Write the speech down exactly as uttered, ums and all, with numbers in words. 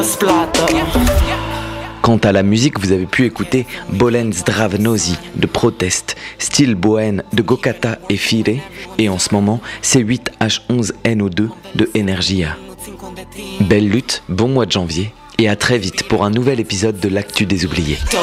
Quant à la musique, vous avez pu écouter Bolen Zdravnosi de Protest, Style Bohème de Gokata et Fire, et en ce moment C huit H onze N O deux de Energia. Belle lutte, bon mois de janvier, et à très vite pour un nouvel épisode de l'Actu des Oubliés.